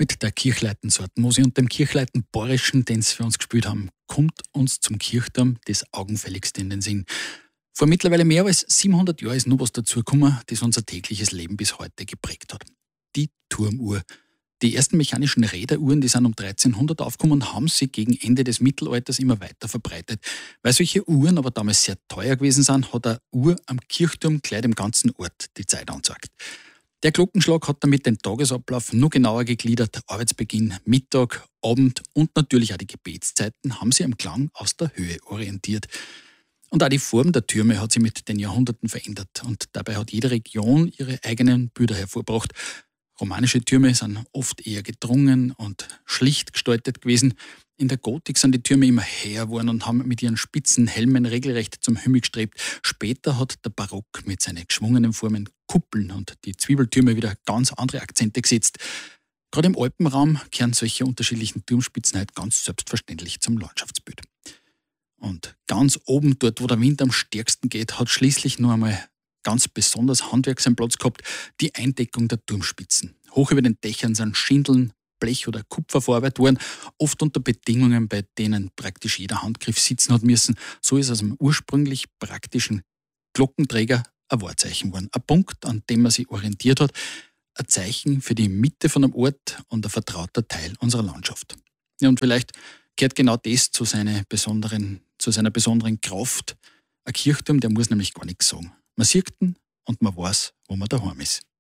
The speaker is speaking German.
Mit der Kirchleitensortenmusik und dem Kirchleiten-Borischen, den sie für uns gespielt haben, kommt uns zum Kirchturm das Augenfälligste in den Sinn. Vor mittlerweile mehr als 700 Jahren ist noch was dazugekommen, das unser tägliches Leben bis heute geprägt hat. Die Turmuhr. Die ersten mechanischen Räderuhren, die sind um 1300 aufgekommen und haben sich gegen Ende des Mittelalters immer weiter verbreitet. Weil solche Uhren aber damals sehr teuer gewesen sind, hat eine Uhr am Kirchturm gleich dem ganzen Ort die Zeit angezeigt. Der Glockenschlag hat damit den Tagesablauf noch genauer gegliedert. Arbeitsbeginn, Mittag, Abend und natürlich auch die Gebetszeiten haben sich am Klang aus der Höhe orientiert. Und auch die Form der Türme hat sich mit den Jahrhunderten verändert. Und dabei hat jede Region ihre eigenen Bilder hervorgebracht. Romanische Türme sind oft eher gedrungen und schlicht gestaltet gewesen. In der Gotik sind die Türme immer heller geworden und haben mit ihren spitzen Helmen regelrecht zum Himmel gestrebt. Später hat der Barock mit seinen geschwungenen Formen, Kuppeln und die Zwiebeltürme wieder ganz andere Akzente gesetzt. Gerade im Alpenraum kehren solche unterschiedlichen Turmspitzen halt ganz selbstverständlich zum Landschaftsbild. Und ganz oben, dort wo der Wind am stärksten geht, hat schließlich nur einmal ganz besonders Handwerk seinen Platz gehabt, die Eindeckung der Turmspitzen. Hoch über den Dächern sind Schindeln, Blech oder Kupfer verarbeitet worden, oft unter Bedingungen, bei denen praktisch jeder Handgriff sitzen hat müssen. So ist aus dem ursprünglich praktischen Glockenträger ein Wahrzeichen geworden. Ein Punkt, an dem man sich orientiert hat, ein Zeichen für die Mitte von einem Ort und ein vertrauter Teil unserer Landschaft. Ja, und vielleicht gehört genau das zu seiner besonderen Kraft. Ein Kirchturm, der muss nämlich gar nichts sagen. Man sieht ihn und man weiß, wo man daheim ist.